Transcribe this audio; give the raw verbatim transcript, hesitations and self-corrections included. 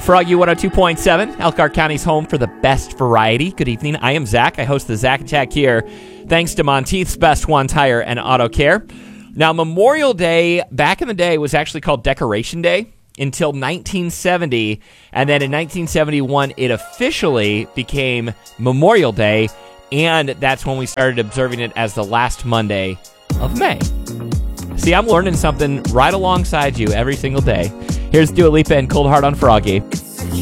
Froggy one oh two point seven, Elkhart County's home for the best variety. Good evening. I am Zach. I host the Zach Attack here, thanks to Monteith's Best One Tire and Auto Care. Now, Memorial Day, back in the day, was actually called Decoration Day until nineteen seventy, and then in nineteen seventy-one, it officially became Memorial Day, and that's when we started observing it as the last Monday of May. See, I'm learning something right alongside you every single day. Here's Dua Lipa and Cold Heart on Froggy.